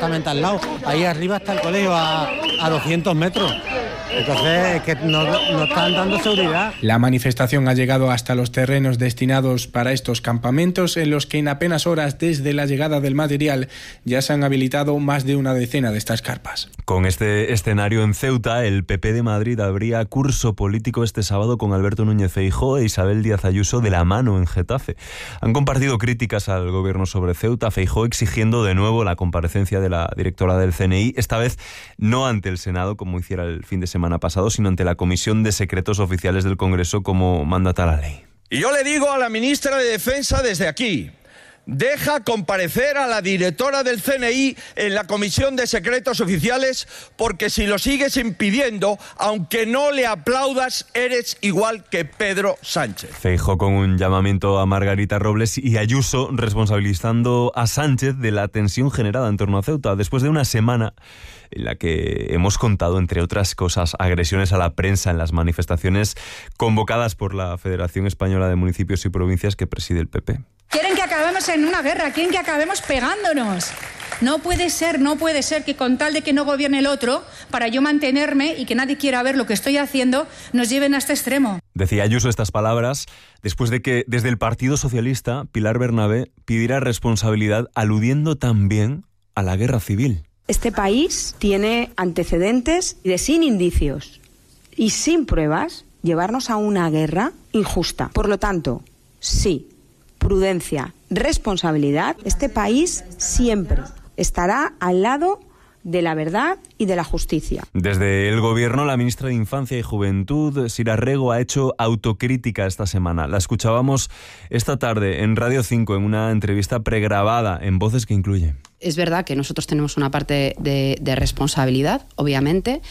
exactamente al lado. Ahí arriba está el colegio a 200 metros. Entonces, es que no están dando seguridad. La manifestación ha llegado hasta los terrenos destinados para estos campamentos, en los que en apenas horas desde la llegada del material ya se han habilitado más de una decena de estas carpas. Con este escenario en Ceuta, el PP de Madrid abría curso político este sábado con Alberto Núñez Feijóo e Isabel Díaz Ayuso de la mano en Getafe. Han compartido críticas al gobierno sobre Ceuta, Feijóo exigiendo de nuevo la comparecencia de la directora del CNI, esta vez no ante el Senado como hiciera el fin de semana pasado, sino ante la Comisión de Secretos Oficiales del Congreso como mandata la ley. Y yo le digo a la ministra de Defensa desde aquí: deja comparecer a la directora del CNI en la Comisión de Secretos Oficiales, porque si lo sigues impidiendo, aunque no le aplaudas, eres igual que Pedro Sánchez. Feijóo con un llamamiento a Margarita Robles y Ayuso responsabilizando a Sánchez de la tensión generada en torno a Ceuta, después de una semana en la que hemos contado, entre otras cosas, agresiones a la prensa en las manifestaciones convocadas por la Federación Española de Municipios y Provincias que preside el PP. Quieren que acabemos en una guerra, quieren que acabemos pegándonos. No puede ser que con tal de que no gobierne el otro, para yo mantenerme y que nadie quiera ver lo que estoy haciendo, nos lleven a este extremo. Decía Ayuso estas palabras después de que desde el Partido Socialista Pilar Bernabé pidiera responsabilidad, aludiendo también a la guerra civil. Este país tiene antecedentes de sin indicios y sin pruebas llevarnos a una guerra injusta. Por lo tanto, sí, prudencia, responsabilidad. Este país siempre estará al lado de la verdad y de la justicia. Desde el Gobierno, la ministra de Infancia y Juventud, Sira Rego, ha hecho autocrítica esta semana. La escuchábamos esta tarde en Radio 5 en una entrevista pregrabada en Voces que incluye. Es verdad que nosotros tenemos una parte de responsabilidad, obviamente.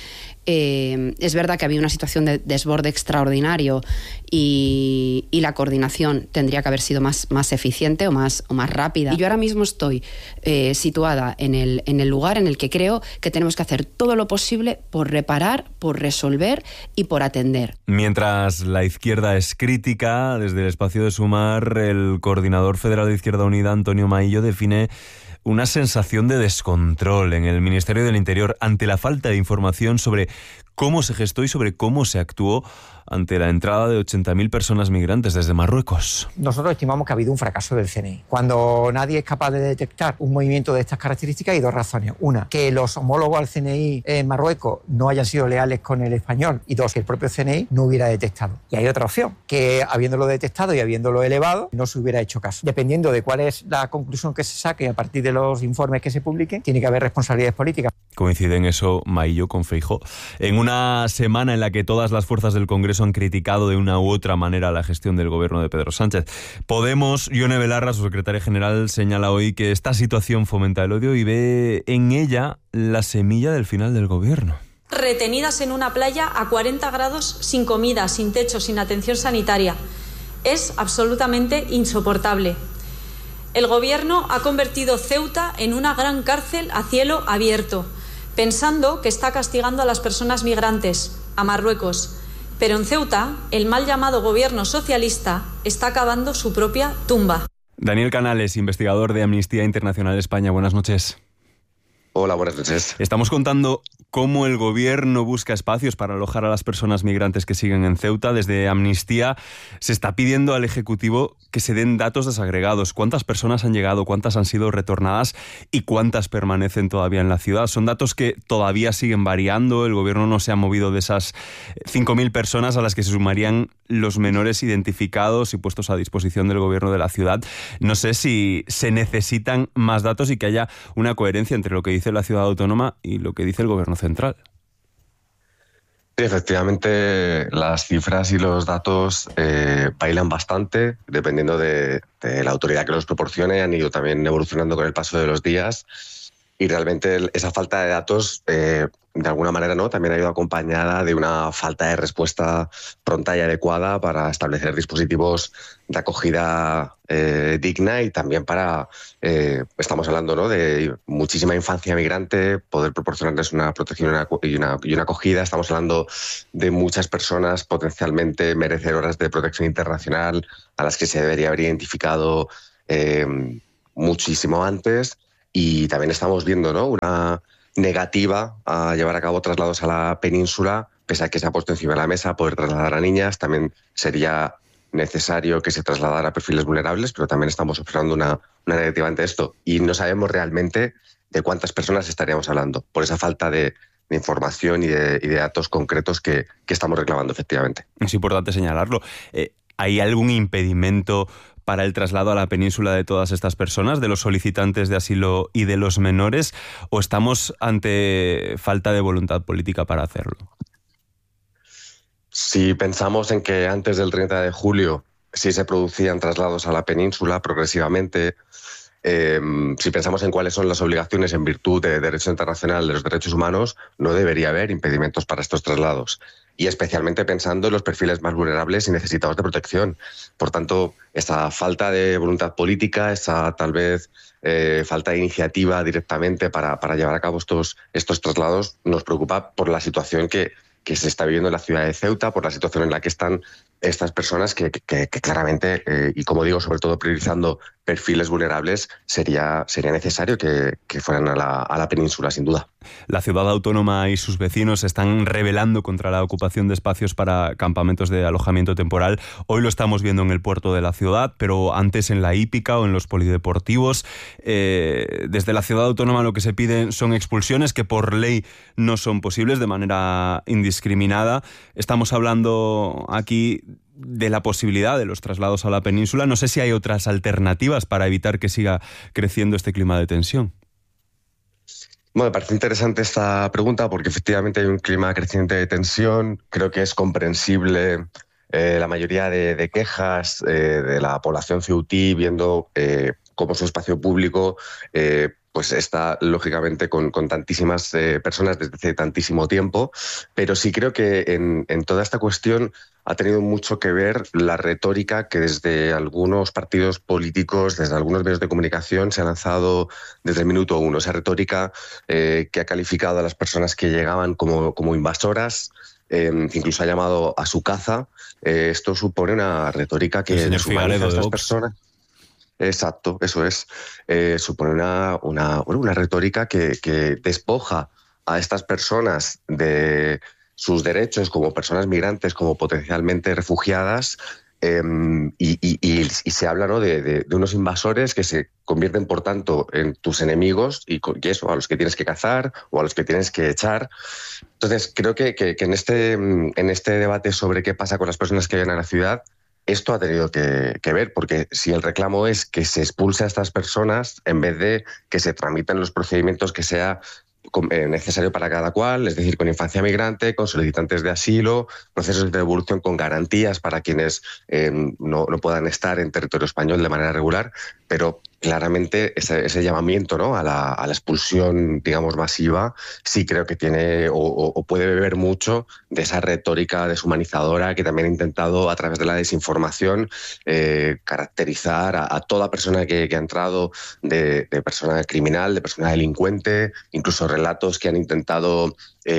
Es verdad que había una situación de desborde extraordinario y la coordinación tendría que haber sido más eficiente o más rápida. Y yo ahora mismo estoy situada en el lugar en el que creo que tenemos que hacer todo lo posible por reparar, por resolver y por atender. Mientras la izquierda es crítica, desde el espacio de Sumar, el coordinador federal de Izquierda Unida, Antonio Maillo, define una sensación de descontrol en el Ministerio del Interior ante la falta de información sobre cómo se gestó y sobre cómo se actuó ante la entrada de 80.000 personas migrantes desde Marruecos. Nosotros estimamos que ha habido un fracaso del CNI. Cuando nadie es capaz de detectar un movimiento de estas características, hay dos razones. Una, que los homólogos al CNI en Marruecos no hayan sido leales con el español. Y dos, que el propio CNI no hubiera detectado. Y hay otra opción, que habiéndolo detectado y habiéndolo elevado, no se hubiera hecho caso. Dependiendo de cuál es la conclusión que se saque a partir de los informes que se publiquen, tiene que haber responsabilidades políticas. Coincide en eso Maillo con Feijóo. En una semana en la que todas las fuerzas del Congreso han criticado de una u otra manera la gestión del gobierno de Pedro Sánchez. Podemos, Ione Belarra, su secretaria general, señala hoy que esta situación fomenta el odio y ve en ella la semilla del final del gobierno. Retenidas en una playa a 40 grados, sin comida, sin techo, sin atención sanitaria. Es absolutamente insoportable. El gobierno ha convertido Ceuta en una gran cárcel a cielo abierto, pensando que está castigando a las personas migrantes, a Marruecos. Pero en Ceuta, el mal llamado gobierno socialista está cavando su propia tumba. Daniel Canales, investigador de Amnistía Internacional España. Buenas noches. Hola, buenas noches. Estamos contando cómo el gobierno busca espacios para alojar a las personas migrantes que siguen en Ceuta. Desde Amnistía se está pidiendo al Ejecutivo que se den datos desagregados. ¿Cuántas personas han llegado? ¿Cuántas han sido retornadas? ¿Y cuántas permanecen todavía en la ciudad? Son datos que todavía siguen variando. El gobierno no se ha movido de esas 5.000 personas a las que se sumarían los menores identificados y puestos a disposición del gobierno de la ciudad. No sé si se necesitan más datos y que haya una coherencia entre lo que dice la ciudad autónoma y lo que dice el gobierno central. Sí, efectivamente, las cifras y los datos bailan bastante, dependiendo de la autoridad que los proporcione. Han ido también evolucionando con el paso de los días y realmente esa falta de datos, de alguna manera, ¿no?, también ha ido acompañada de una falta de respuesta pronta y adecuada para establecer dispositivos de acogida digna y también para, estamos hablando, ¿no?, de muchísima infancia migrante, poder proporcionarles una protección y una acogida. Estamos hablando de muchas personas potencialmente merecedoras de protección internacional a las que se debería haber identificado muchísimo antes. y también estamos viendo, ¿no?, una negativa a llevar a cabo traslados a la península, pese a que se ha puesto encima de la mesa poder trasladar a niñas. También sería necesario que se trasladara a perfiles vulnerables, pero también estamos observando una negativa ante esto. Y no sabemos realmente de cuántas personas estaríamos hablando, por esa falta de información y de datos concretos que estamos reclamando, efectivamente. Es importante señalarlo. ¿Hay algún impedimento para el traslado a la península de todas estas personas, de los solicitantes de asilo y de los menores, o estamos ante falta de voluntad política para hacerlo? Si pensamos en que antes del 30 de julio sí se producían traslados a la península progresivamente, si pensamos en cuáles son las obligaciones en virtud de derecho internacional de los derechos humanos, no debería haber impedimentos para estos traslados. Y especialmente pensando en los perfiles más vulnerables y necesitados de protección. Por tanto, esa falta de voluntad política, esa tal vez falta de iniciativa directamente para llevar a cabo estos traslados, nos preocupa por la situación que se está viviendo en la ciudad de Ceuta, por la situación en la que están estas personas que claramente, y como digo, sobre todo priorizando perfiles vulnerables, sería necesario que fueran a la península, sin duda. La ciudad autónoma y sus vecinos se están rebelando contra la ocupación de espacios para campamentos de alojamiento temporal. Hoy lo estamos viendo en el puerto de la ciudad, pero antes en la hípica o en los polideportivos. Desde la ciudad autónoma lo que se piden son expulsiones que por ley no son posibles de manera indiscriminada. Estamos hablando aquí de la posibilidad de los traslados a la península. No sé si hay otras alternativas para evitar que siga creciendo este clima de tensión. Bueno, me parece interesante esta pregunta porque efectivamente hay un clima creciente de tensión. Creo que es comprensible la mayoría de quejas de la población ceutí viendo cómo su espacio público pues está lógicamente con tantísimas personas desde hace tantísimo tiempo, pero sí creo que en toda esta cuestión ha tenido mucho que ver la retórica que desde algunos partidos políticos, desde algunos medios de comunicación se ha lanzado desde el minuto uno. Esa retórica que ha calificado a las personas que llegaban como invasoras, incluso ha llamado a su caza. Esto supone una retórica que deshumaniza a estas personas. Exacto, eso es. Supone una retórica que despoja a estas personas de sus derechos como personas migrantes, como potencialmente refugiadas, y se habla, ¿no?, de unos invasores que se convierten, por tanto, en tus enemigos y eso, a los que tienes que cazar o a los que tienes que echar. Entonces, creo que en este debate sobre qué pasa con las personas que vienen a la ciudad, esto ha tenido que ver, porque si el reclamo es que se expulse a estas personas en vez de que se tramiten los procedimientos que sea necesario para cada cual, es decir, con infancia migrante, con solicitantes de asilo, procesos de devolución con garantías para quienes no puedan estar en territorio español de manera regular, pero claramente ese llamamiento, ¿no?, a la expulsión, digamos, masiva, sí creo que tiene o puede beber mucho de esa retórica deshumanizadora que también ha intentado, a través de la desinformación, caracterizar a toda persona que ha entrado de persona criminal, de persona delincuente, incluso relatos que han intentado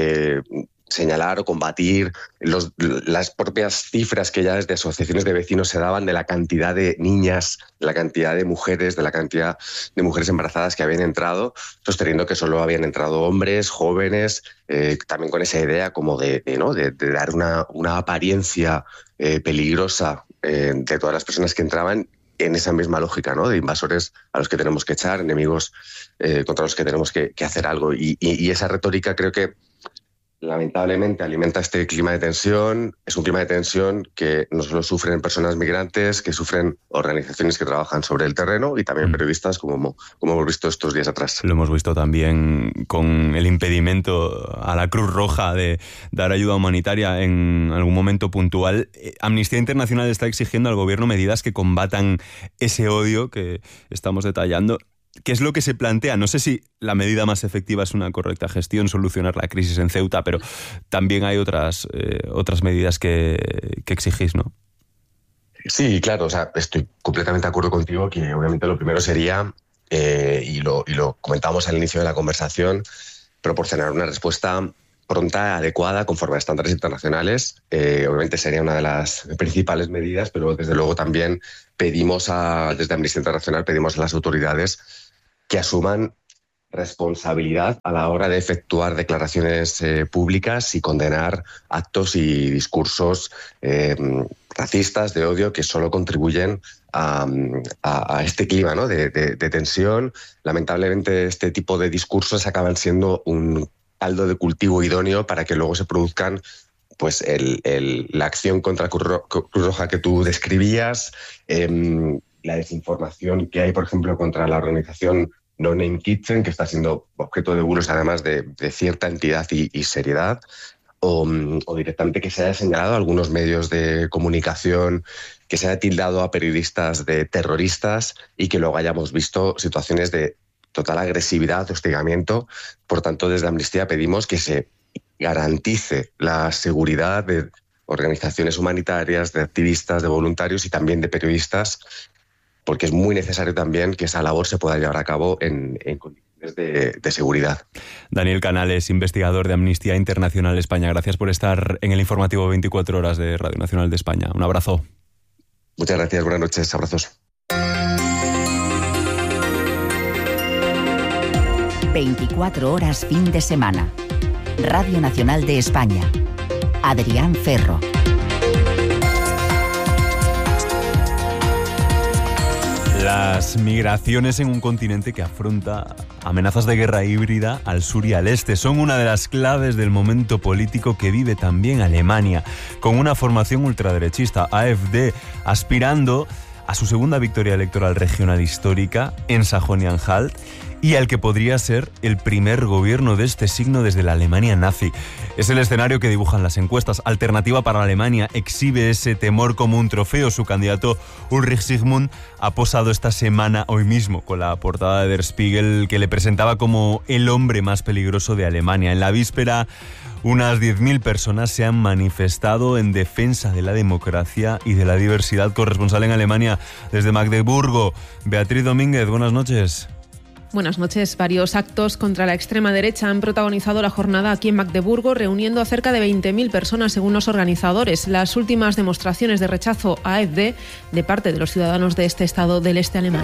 señalar o combatir las propias cifras que ya desde asociaciones de vecinos se daban de la cantidad de niñas, de la cantidad de mujeres, de la cantidad de mujeres embarazadas que habían entrado, sosteniendo que solo habían entrado hombres, jóvenes, también con esa idea como de dar una apariencia peligrosa de todas las personas que entraban, en esa misma lógica, ¿no?, de invasores a los que tenemos que echar, enemigos contra los que tenemos que hacer algo. Y esa retórica creo que lamentablemente alimenta este clima de tensión. Es un clima de tensión que no solo sufren personas migrantes, que sufren organizaciones que trabajan sobre el terreno y también periodistas, como hemos visto estos días atrás. Lo hemos visto también con el impedimento a la Cruz Roja de dar ayuda humanitaria en algún momento puntual. Amnistía Internacional está exigiendo al gobierno medidas que combatan ese odio que estamos detallando. ¿Qué es lo que se plantea? No sé si la medida más efectiva es una correcta gestión, solucionar la crisis en Ceuta, pero también hay otras medidas que exigís, ¿no? Sí, claro, o sea, estoy completamente de acuerdo contigo que obviamente lo primero sería, y lo comentábamos al inicio de la conversación, proporcionar una respuesta pronta, adecuada, conforme a estándares internacionales. Obviamente sería una de las principales medidas, pero desde luego también desde Amnistía Internacional pedimos a las autoridades que asuman responsabilidad a la hora de efectuar declaraciones públicas y condenar actos y discursos racistas, de odio, que solo contribuyen a este clima, ¿no?, de tensión. Lamentablemente, este tipo de discursos acaban siendo un caldo de cultivo idóneo para que luego se produzcan pues la acción contra Cruz Roja que tú describías, la desinformación que hay, por ejemplo, contra la organización No Name Kitchen, que está siendo objeto de bulos además de cierta entidad y seriedad, o directamente que se haya señalado a algunos medios de comunicación, que se haya tildado a periodistas de terroristas y que luego hayamos visto situaciones de total agresividad, hostigamiento. Por tanto, desde Amnistía pedimos que se garantice la seguridad de organizaciones humanitarias, de activistas, de voluntarios y también de periodistas, porque es muy necesario también que esa labor se pueda llevar a cabo en condiciones de seguridad. Daniel Canales, investigador de Amnistía Internacional España, gracias por estar en el informativo 24 horas de Radio Nacional de España. Un abrazo. Muchas gracias, buenas noches, abrazos. 24 horas fin de semana. Radio Nacional de España. Adrián Ferro. Las migraciones en un continente que afronta amenazas de guerra híbrida al sur y al este son una de las claves del momento político que vive también Alemania, con una formación ultraderechista, AfD, aspirando a su segunda victoria electoral regional histórica en Sajonia-Anhalt y al que podría ser el primer gobierno de este signo desde la Alemania nazi. Es el escenario que dibujan las encuestas. Alternativa para Alemania exhibe ese temor como un trofeo. Su candidato Ulrich Sigmund ha posado esta semana, hoy mismo, con la portada de Der Spiegel, que le presentaba como el hombre más peligroso de Alemania. En la víspera, unas 10.000 personas se han manifestado en defensa de la democracia y de la diversidad. Corresponsal en Alemania desde Magdeburgo, Beatriz Domínguez, buenas noches. Buenas noches. Varios actos contra la extrema derecha han protagonizado la jornada aquí en Magdeburgo, reuniendo a cerca de 20.000 personas según los organizadores. Las últimas demostraciones de rechazo a AfD de parte de los ciudadanos de este estado del este alemán.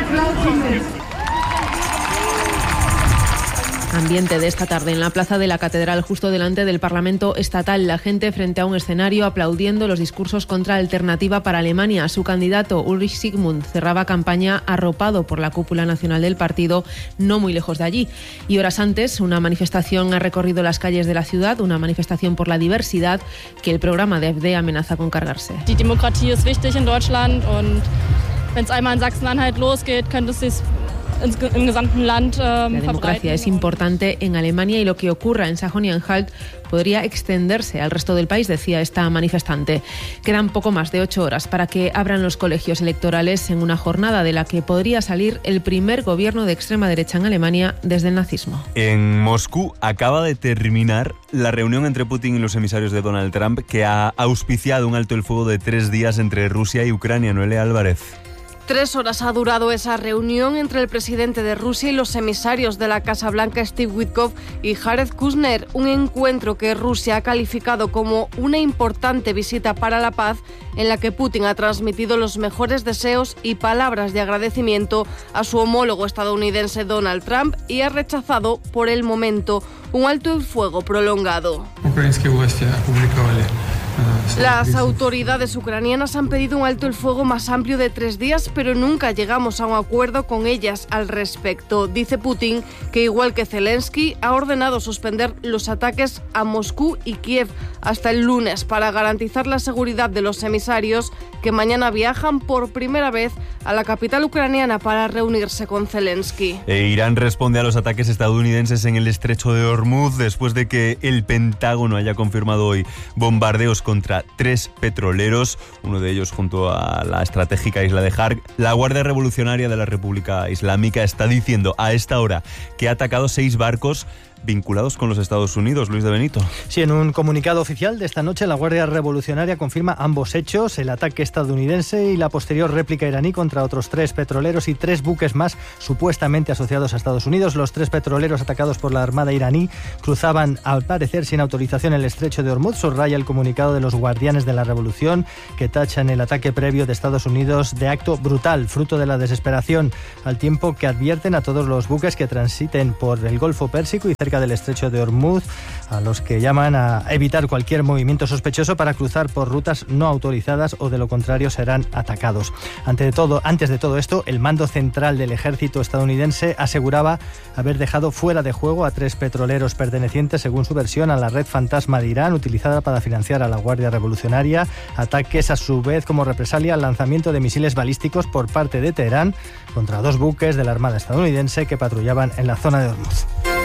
Ambiente de esta tarde en la plaza de la Catedral, justo delante del Parlamento Estatal. La gente frente a un escenario aplaudiendo los discursos contra Alternativa para Alemania. Su candidato, Ulrich Sigmund, cerraba campaña arropado por la cúpula nacional del partido, no muy lejos de allí. Y horas antes, una manifestación ha recorrido las calles de la ciudad, una manifestación por la diversidad que el programa de AfD amenaza con cargarse. Die Demokratie ist wichtig in Deutschland und wenn es einmal in Sachsen-Anhalt losgeht, könnte es sich im gesamten Land La democracia es importante en Alemania y lo que ocurra en Sajonia-Anhalt podría extenderse al resto del país, decía esta manifestante. Quedan poco más de 8 horas para que abran los colegios electorales en una jornada de la que podría salir el primer gobierno de extrema derecha en Alemania desde el nazismo. En Moscú acaba de terminar la reunión entre Putin y los emisarios de Donald Trump, que ha auspiciado un alto el fuego de 3 días entre Rusia y Ucrania. Noelia Álvarez. 3 horas ha durado esa reunión entre el presidente de Rusia y los emisarios de la Casa Blanca, Steve Witkoff y Jared Kushner, un encuentro que Rusia ha calificado como una importante visita para la paz, en la que Putin ha transmitido los mejores deseos y palabras de agradecimiento a su homólogo estadounidense Donald Trump y ha rechazado, por el momento, un alto el fuego prolongado. Las autoridades ucranianas han pedido un alto el fuego más amplio de 3 días, pero nunca llegamos a un acuerdo con ellas al respecto. Dice Putin que, igual que Zelensky, ha ordenado suspender los ataques a Moscú y Kiev hasta el lunes para garantizar la seguridad de los emisarios que mañana viajan por primera vez a la capital ucraniana para reunirse con Zelensky. Irán responde a los ataques estadounidenses en el estrecho de Hormuz después de que el Pentágono haya confirmado hoy bombardeos contra 3 petroleros, uno de ellos junto a la estratégica isla de Harg. La Guardia Revolucionaria de la República Islámica está diciendo a esta hora que ha atacado 6 barcos vinculados con los Estados Unidos. Luis de Benito. Sí, en un comunicado oficial de esta noche, la Guardia Revolucionaria confirma ambos hechos, el ataque estadounidense y la posterior réplica iraní contra otros 3 petroleros y 3 buques más supuestamente asociados a Estados Unidos. Los 3 petroleros atacados por la Armada iraní cruzaban, al parecer, sin autorización el estrecho de Hormuz. Subraya el comunicado de los Guardianes de la Revolución, que tachan el ataque previo de Estados Unidos de acto brutal, fruto de la desesperación, al tiempo que advierten a todos los buques que transiten por el Golfo Pérsico y cerca del estrecho de Hormuz, a los que llaman a evitar cualquier movimiento sospechoso para cruzar por rutas no autorizadas o de lo contrario serán atacados. Antes de todo esto, el mando central del ejército estadounidense aseguraba haber dejado fuera de juego a 3 petroleros pertenecientes, según su versión, a la red fantasma de Irán utilizada para financiar a la Guardia Revolucionaria, ataques a su vez como represalia al lanzamiento de misiles balísticos por parte de Teherán contra 2 buques de la Armada estadounidense que patrullaban en la zona de Hormuz.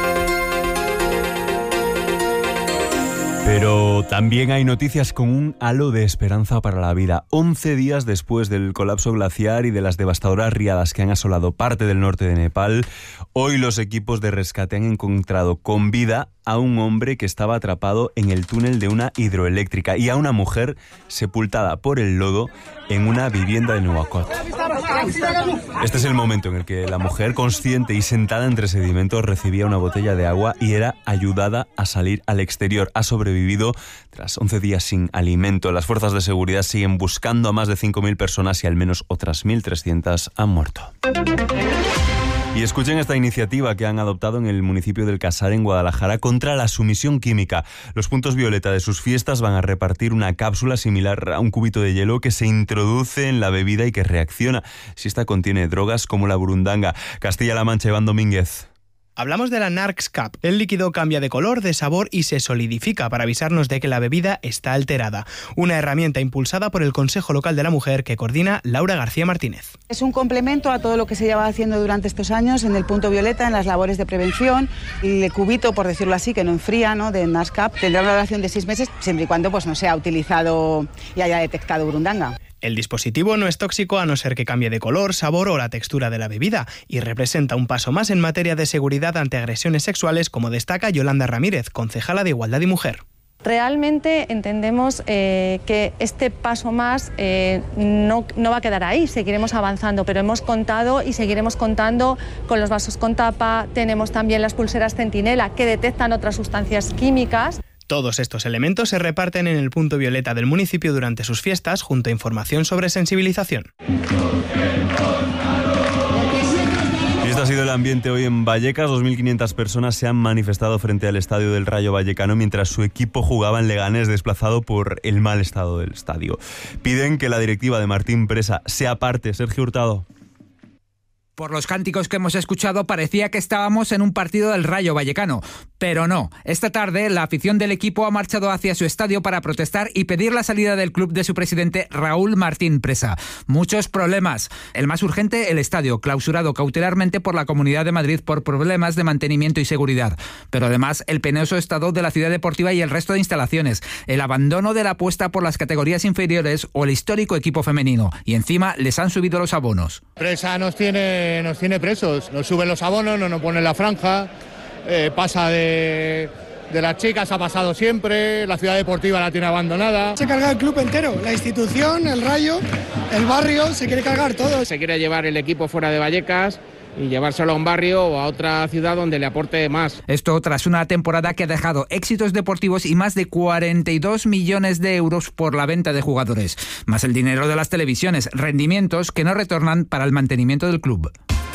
Pero también hay noticias con un halo de esperanza para la vida. 11 días después del colapso glaciar y de las devastadoras riadas que han asolado parte del norte de Nepal, hoy los equipos de rescate han encontrado con vida a un hombre que estaba atrapado en el túnel de una hidroeléctrica y a una mujer sepultada por el lodo en una vivienda de Nuwakot. Este es el momento en el que la mujer, consciente y sentada entre sedimentos, recibía una botella de agua y era ayudada a salir al exterior. Ha sobrevivido tras 11 días sin alimento. Las fuerzas de seguridad siguen buscando a más de 5.000 personas y al menos otras 1.300 han muerto. Y escuchen esta iniciativa que han adoptado en el municipio del Casar, en Guadalajara, contra la sumisión química. Los puntos violeta de sus fiestas van a repartir una cápsula similar a un cubito de hielo que se introduce en la bebida y que reacciona si esta contiene drogas como la burundanga. Castilla-La Mancha, Iván Domínguez. Hablamos de la Narcs Cap. El líquido cambia de color, de sabor y se solidifica para avisarnos de que la bebida está alterada. Una herramienta impulsada por el Consejo Local de la Mujer que coordina Laura García Martínez. Es un complemento a todo lo que se lleva haciendo durante estos años en el punto violeta, en las labores de prevención. El cubito, por decirlo así, que no enfría, ¿no?, de Narcs Cap, tendrá una duración de 6 meses, siempre y cuando pues no sea utilizado y haya detectado burundanga. El dispositivo no es tóxico a no ser que cambie de color, sabor o la textura de la bebida y representa un paso más en materia de seguridad ante agresiones sexuales, como destaca Yolanda Ramírez, concejala de Igualdad y Mujer. Realmente entendemos que este paso más no va a quedar ahí, seguiremos avanzando, pero hemos contado y seguiremos contando con los vasos con tapa, tenemos también las pulseras Centinela que detectan otras sustancias químicas. Todos estos elementos se reparten en el punto violeta del municipio durante sus fiestas, junto a información sobre sensibilización. Y este ha sido el ambiente hoy en Vallecas. 2.500 personas se han manifestado frente al estadio del Rayo Vallecano mientras su equipo jugaba en Leganés, desplazado por el mal estado del estadio. Piden que la directiva de Martín Presa se aparte. Sergio Hurtado. Por los cánticos que hemos escuchado parecía que estábamos en un partido del Rayo Vallecano, pero no. Esta tarde la afición del equipo ha marchado hacia su estadio para protestar y pedir la salida del club de su presidente Raúl Martín Presa. Muchos problemas. El más urgente, el estadio, clausurado cautelarmente por la Comunidad de Madrid por problemas de mantenimiento y seguridad. Pero además el penoso estado de la ciudad deportiva y el resto de instalaciones, el abandono de la apuesta por las categorías inferiores o el histórico equipo femenino. Y encima les han subido los abonos. Presa nos tiene presos, nos suben los abonos, no nos ponen la franja, pasa de las chicas, ha pasado siempre, la ciudad deportiva la tiene abandonada. Se carga el club entero, la institución, el Rayo, el barrio, se quiere cargar todo. Se quiere llevar el equipo fuera de Vallecas y llevárselo a un barrio o a otra ciudad donde le aporte más. Esto tras una temporada que ha dejado éxitos deportivos y más de 42 millones de euros por la venta de jugadores, más el dinero de las televisiones, rendimientos que no retornan para el mantenimiento del club.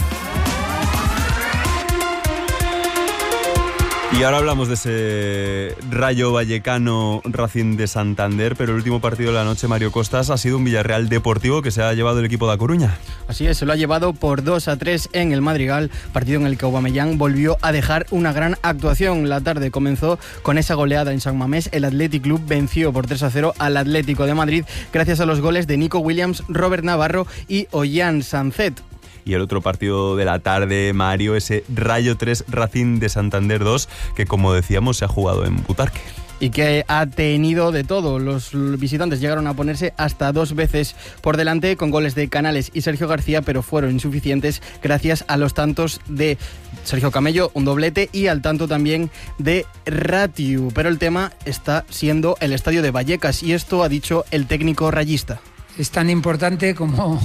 Y ahora hablamos de ese Rayo Vallecano Racing de Santander, pero el último partido de la noche, Mario Costas, ha sido un Villarreal Deportivo que se ha llevado el equipo de A Coruña. Así es, se lo ha llevado por 2-3 en el Madrigal, partido en el que Aubameyang volvió a dejar una gran actuación. La tarde comenzó con esa goleada en San Mamés. El Athletic Club venció por 3-0 al Atlético de Madrid gracias a los goles de Nico Williams, Robert Navarro y Ollán Sancet. Y el otro partido de la tarde, Mario, ese Rayo 3, Racing de Santander 2, que como decíamos se ha jugado en Butarque. Y que ha tenido de todo. Los visitantes llegaron a ponerse hasta 2 veces por delante con goles de Canales y Sergio García, pero fueron insuficientes gracias a los tantos de Sergio Camello, un doblete, y al tanto también de Ratiu. Pero el tema está siendo el estadio de Vallecas, y esto ha dicho el técnico rayista. Es tan importante como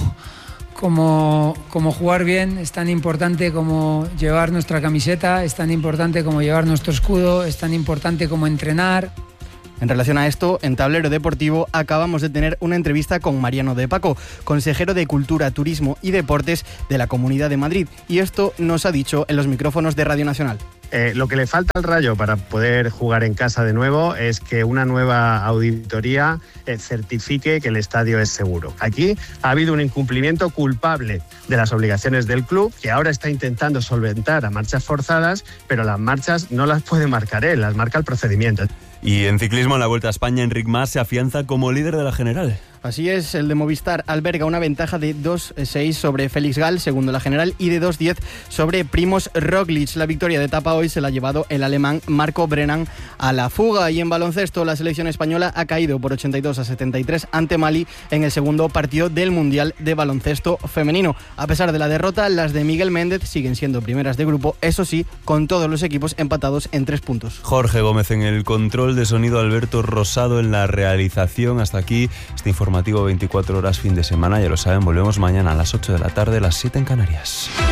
jugar bien, es tan importante como llevar nuestra camiseta, es tan importante como llevar nuestro escudo, es tan importante como entrenar. En relación a esto, en Tablero Deportivo acabamos de tener una entrevista con Mariano de Paco, consejero de Cultura, Turismo y Deportes de la Comunidad de Madrid, y esto nos ha dicho en los micrófonos de Radio Nacional. Lo que le falta al Rayo para poder jugar en casa de nuevo es que una nueva auditoría certifique que el estadio es seguro. Aquí ha habido un incumplimiento culpable de las obligaciones del club, que ahora está intentando solventar a marchas forzadas, pero las marchas no las puede marcar él, las marca el procedimiento. Y en ciclismo, en la Vuelta a España, Enric Mas se afianza como líder de la general. Así es, el de Movistar alberga una ventaja de 2.6 sobre Félix Gal, segundo la general, y de 2.10 sobre Primož Roglič. La victoria de etapa hoy se la ha llevado el alemán Marco Brennan a la fuga. Y en baloncesto, la selección española ha caído por 82-73 ante Mali en el segundo partido del Mundial de Baloncesto Femenino. A pesar de la derrota, las de Miguel Méndez siguen siendo primeras de grupo, eso sí, con todos los equipos empatados en 3 puntos. Jorge Gómez en el control de sonido, Alberto Rosado en la realización. Hasta aquí este informativo 24 horas fin de semana. Ya lo saben, volvemos mañana a las 8 de la tarde, las 7 en Canarias.